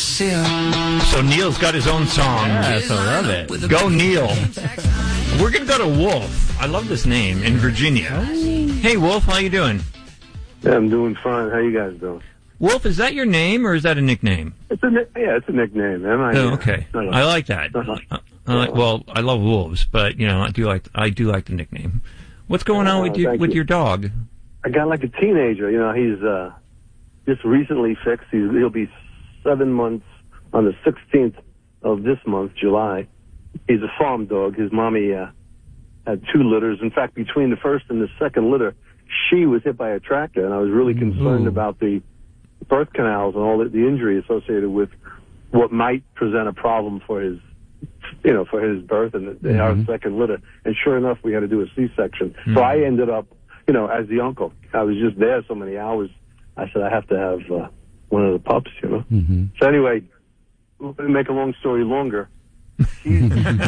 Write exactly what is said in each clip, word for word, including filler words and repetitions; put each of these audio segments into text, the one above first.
So Neil's got his own song. Yes, I love it. Go Neil. We're going to go to Wolf. I love this name, in Virginia. Hey, Wolf, how you doing? Yeah, I'm doing fine. How you guys doing? Wolf, is that your name or is that a nickname? It's a yeah, it's a nickname, man. I, oh, okay. Uh, I like that. Uh-huh. I like, well, I love wolves, but you know, I do like I do like the nickname. What's going on with you, with you. your dog? I got like a teenager. You know, he's uh, just recently fixed. He's, he'll be seven months on the sixteenth of this month, July. He's a farm dog. His mommy uh, had two litters. In fact, between the first and the second litter, she was hit by a tractor, and I was really concerned Ooh. about the birth canals and all the, the injury associated with what might present a problem for his, you know, for his birth and the, mm-hmm. our second litter. And sure enough, we had to do a C-section. Mm-hmm. So I ended up, you know, as the uncle. I was just there so many hours. I said, I have to have uh, one of the pups, you know. Mm-hmm. So anyway, to make a long story longer, he's,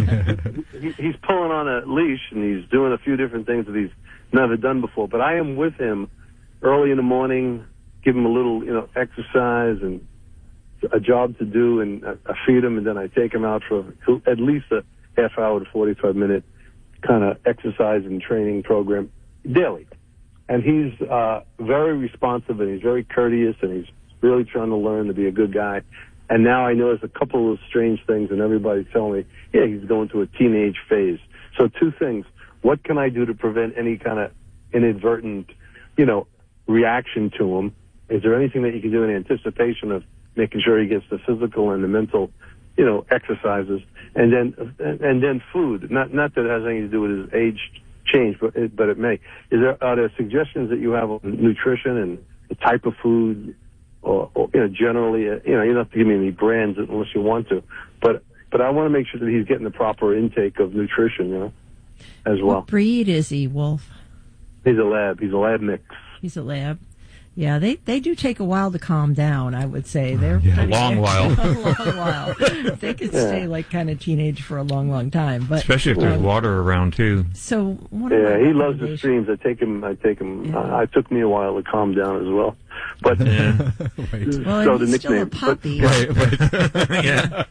he, he's pulling on a leash and he's doing a few different things that he's never done before. But I am with him early in the morning, give him a little, you know, exercise and a job to do, and I feed him, and then I take him out for at least a half hour to forty-five minute kind of exercise and training program daily. And he's uh, very responsive, and he's very courteous, and he's really trying to learn to be a good guy. And now I notice a couple of strange things, and everybody's telling me, yeah, he's going through a teenage phase. So two things. What can I do to prevent any kind of inadvertent, you know, reaction to him? Is there anything that you can do in anticipation of making sure he gets the physical and the mental, you know, exercises? And then, and then food. Not, not that it has anything to do with his age change, but it, but it may. Is there, are there suggestions that you have on nutrition and the type of food, or, or you know, generally, uh, you know, you don't have to give me any brands unless you want to, but, but I want to make sure that he's getting the proper intake of nutrition, you know, as well. What breed is he, Wolf? He's a lab. He's a lab mix. He's a lab. Yeah, they, they do take a while to calm down, I would say. They're yeah, a long while. a long while. They could yeah. stay like kind of teenage for a long, long time. But especially if there's um, water around too. So one yeah, he loves the streams. I take him. I take him. Yeah. Uh, it took me a while to calm down as well. But yeah. well, so he's the still nickname, a puppy. But, but, yeah.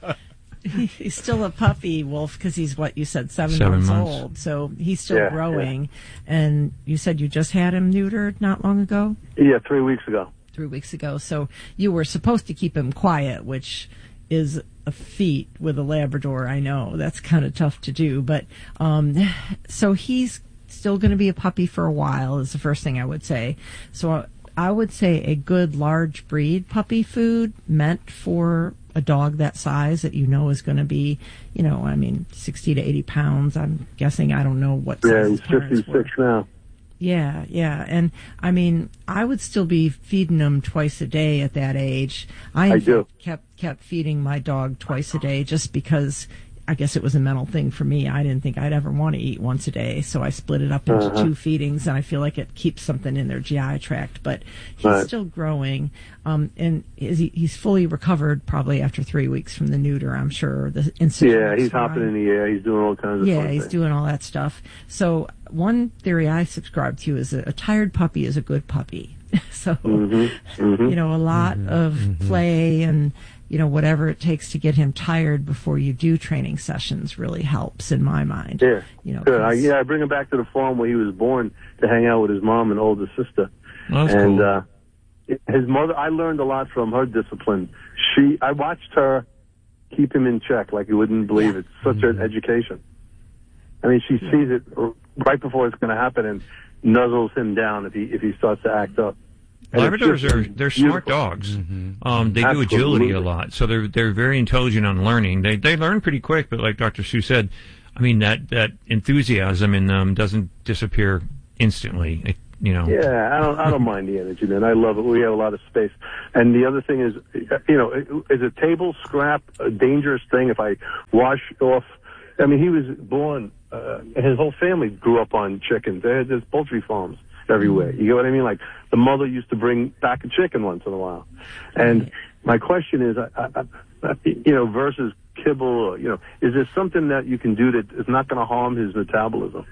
He's still a puppy, Wolf, because he's what you said, seven, seven months, months old. So he's still yeah, growing. Yeah. And you said you just had him neutered not long ago? Yeah, three weeks ago. Three weeks ago. So you were supposed to keep him quiet, which is a feat with a Labrador. I know that's kind of tough to do. But um, so he's still going to be a puppy for a while is the first thing I would say. So I would say a good large breed puppy food meant for a dog that size that you know is going to be, you know, I mean, sixty to eighty pounds. I'm guessing. I don't know what size yeah, his he's parents fifty-six were. now. Yeah, yeah. And, I mean, I would still be feeding him twice a day at that age. I, I do. kept kept feeding my dog twice a day just because I guess it was a mental thing for me. I didn't think I'd ever want to eat once a day, so I split it up into uh-huh. two feedings, and I feel like it keeps something in their G I tract. But he's right. still growing, um, and is he, he's fully recovered probably after three weeks from the neuter, I'm sure. The Institute Yeah, he's hopping in the air. He's doing all kinds of Yeah, fun he's things. doing all that stuff. So one theory I subscribe to is that a tired puppy is a good puppy. So, mm-hmm. Mm-hmm. you know, a lot Mm-hmm. of Mm-hmm. play and, you know, whatever it takes to get him tired before you do training sessions really helps in my mind. Yeah, you know, good. I, yeah, I bring him back to the farm where he was born to hang out with his mom and older sister. That's and cool. uh, his mother, I learned a lot from her discipline. She, I watched her keep him in check like you wouldn't believe. Yeah. It's such Mm-hmm. an education. I mean, she sees it right before it's going to happen and nuzzles him down if he if he starts to act up. And Labradors it's just are they're smart beautiful. dogs. Mm-hmm. Um, they Absolutely. do agility a lot, so they're they're very intelligent on learning. They they learn pretty quick, but like Doctor Sue said, I mean that that enthusiasm in them doesn't disappear instantly. It, you know. Yeah, I don't I don't mind the energy, man. I love it. We have a lot of space. And the other thing is, you know, is a table scrap a dangerous thing if I wash off? I mean, he was born, uh, his whole family grew up on chickens. They had there's poultry farms everywhere. You get what I mean? Like the mother used to bring back a chicken once in a while. And my question is, I, I, I, you know, versus kibble, or, you know, is there something that you can do that is not going to harm his metabolism?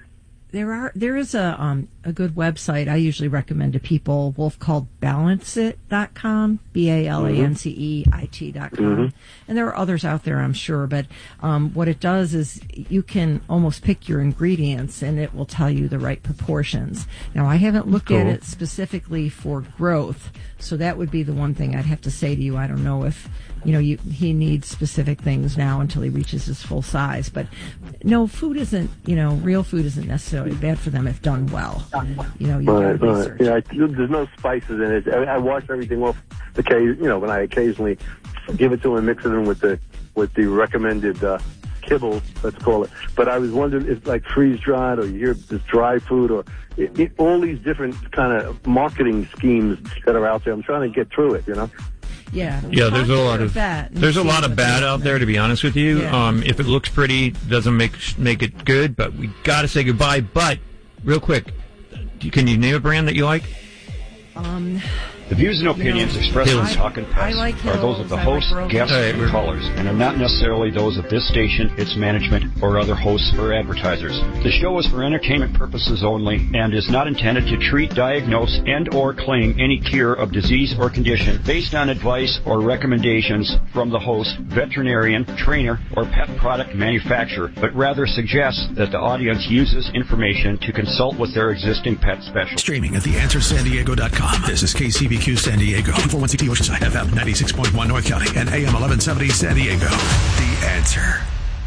There are there is a um a good website I usually recommend to people, Wolf, called balance it dot com, B A L A N C E I T dot com. Mm-hmm. And there are others out there, I'm sure, but um what it does is you can almost pick your ingredients and it will tell you the right proportions. Now, I haven't looked cool. at it specifically for growth, so that would be the one thing I'd have to say to you. I don't know if you know, you, he needs specific things now until he reaches his full size. But no, food isn't, you know, real food isn't necessarily bad for them if done well. You know, you right, gotta research. Right. Yeah, I, there's no spices in it. I, I wash everything off the case, you know, when I occasionally give it to him and mix it in with the, with the recommended, uh, kibble, let's call it. But I was wondering if like freeze dried or you hear this dry food or it, it, all these different kind of marketing schemes that are out there. I'm trying to get through it, you know? Yeah, yeah. There's a lot of there's a lot of bad out there, to be honest with you. Yeah. Um, if it looks pretty, doesn't make make it good. But we got to say goodbye. But real quick, can you name a brand that you like? Um. The views and opinions you know, expressed on Talkin' Pets like are those of the host, like guests, right, and callers, and are not necessarily those of this station, its management, or other hosts or advertisers. The show is for entertainment purposes only and is not intended to treat, diagnose, and or claim any cure of disease or condition based on advice or recommendations from the host, veterinarian, trainer, or pet product manufacturer, but rather suggests that the audience uses information to consult with their existing pet specialist. Streaming at the answer san diego dot com. This is K C B Q San Diego, two forty-one C T Oceanside, F M ninety-six point one North County, and A M eleven seventy San Diego. The Answer.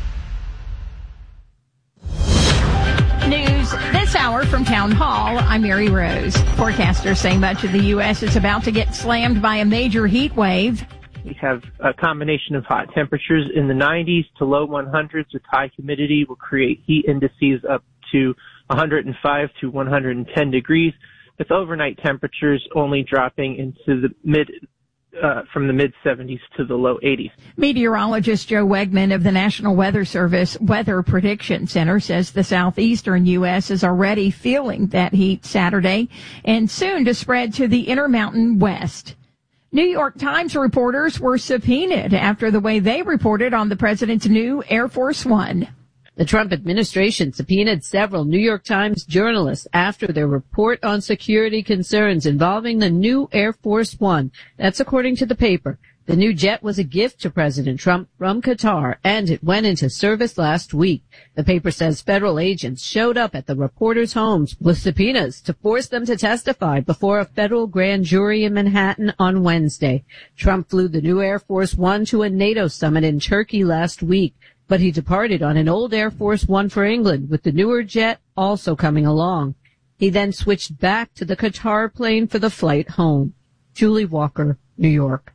News this hour from Town Hall. I'm Mary Rose. Forecasters say much of the U S is about to get slammed by a major heat wave. We have a combination of hot temperatures in the nineties to low hundreds with high humidity will create heat indices up to one hundred five to one hundred ten degrees, with overnight temperatures only dropping into the mid, uh, from the mid seventies to the low eighties. Meteorologist Joe Wegman of the National Weather Service Weather Prediction Center says the southeastern U S is already feeling that heat Saturday and soon to spread to the Intermountain West. New York Times reporters were subpoenaed after the way they reported on the president's new Air Force One. The Trump administration subpoenaed several New York Times journalists after their report on security concerns involving the new Air Force One. That's according to the paper. The new jet was a gift to President Trump from Qatar, and it went into service last week. The paper says federal agents showed up at the reporters' homes with subpoenas to force them to testify before a federal grand jury in Manhattan on Wednesday. Trump flew the new Air Force One to a NATO summit in Turkey last week, but he departed on an old Air Force One for England, with the newer jet also coming along. He then switched back to the Qatar plane for the flight home. Julie Walker, New York.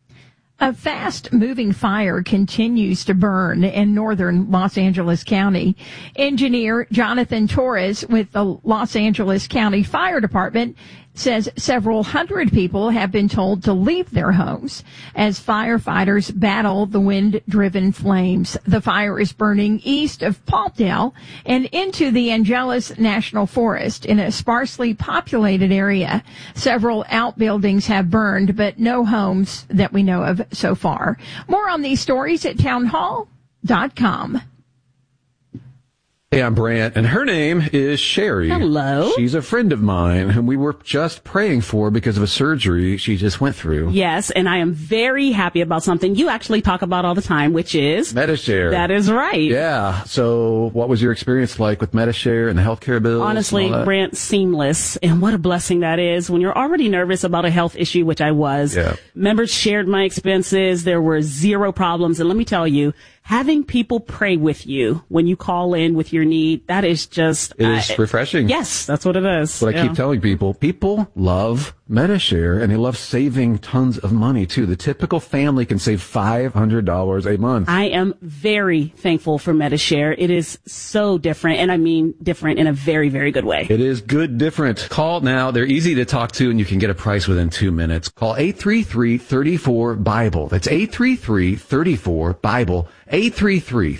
A fast-moving fire continues to burn in northern Los Angeles County. Engineer Jonathan Torres with the Los Angeles County Fire Department says several hundred people have been told to leave their homes as firefighters battle the wind-driven flames. The fire is burning east of Palmdale and into the Angeles National Forest in a sparsely populated area. Several outbuildings have burned, but no homes that we know of so far. More on these stories at townhall dot com. Hey, I'm Brant, and her name is Sherry. Hello. She's a friend of mine whom we were just praying for because of a surgery she just went through. Yes, and I am very happy about something you actually talk about all the time, which is Medi-Share. That is right. Yeah. So what was your experience like with Medi-Share and the healthcare bills? Honestly, Brant, seamless. And what a blessing that is when you're already nervous about a health issue, which I was. Yeah. Members shared my expenses. There were zero problems. And let me tell you, having people pray with you when you call in with your need, that is just... It is uh, refreshing. Yes, that's what it is. That's what I yeah. keep telling people. People love Medi-Share, and they love saving tons of money, too. The typical family can save five hundred dollars a month. I am very thankful for Medi-Share. It is so different, and I mean different in a very, very good way. It is good different. Call now. They're easy to talk to, and you can get a price within two minutes. Call eight three three, three four, BIBLE. That's eight three three, three four, BIBLE. eight three three,